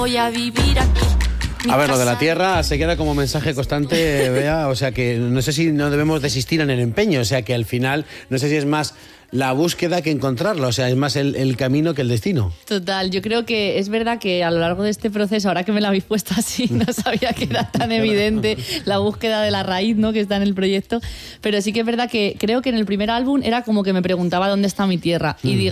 Voy a vivir aquí. A ver, lo de la tierra se queda como mensaje constante, Bea, o sea que no sé si no debemos desistir en el empeño, o sea que al final, no sé si es más la búsqueda que encontrarlo, o sea, es más el camino que el destino. Total, yo creo que es verdad que a lo largo de este proceso, ahora que me la habéis puesto así, no sabía que era tan evidente la búsqueda de la raíz, ¿no?, que está en el proyecto, pero sí que es verdad que creo que en el primer álbum era como que me preguntaba dónde está mi tierra, y